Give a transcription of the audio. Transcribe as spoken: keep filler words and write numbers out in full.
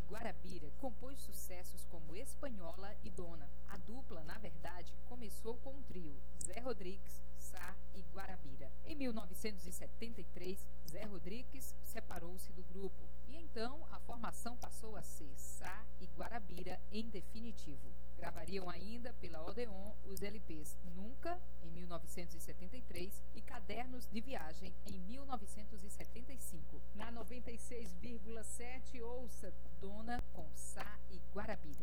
Guarabira compôs sucessos como Espanhola e Dona. A dupla, na verdade, começou com um trio, Zé Rodrigues, Sá e Guarabira. Em mil novecentos e setenta e três, Zé Rodrigues separou-se do grupo e então a formação passou a ser Sá e Guarabira em definitivo. Gravariam ainda pela Odeon os L Ps Nunca, em mil novecentos e setenta e três, e Cadernos de Viagem, em mil novecentos e setenta e cinco. Na noventa e seis vírgula sete, ouça Dona com Sá e Guarabira.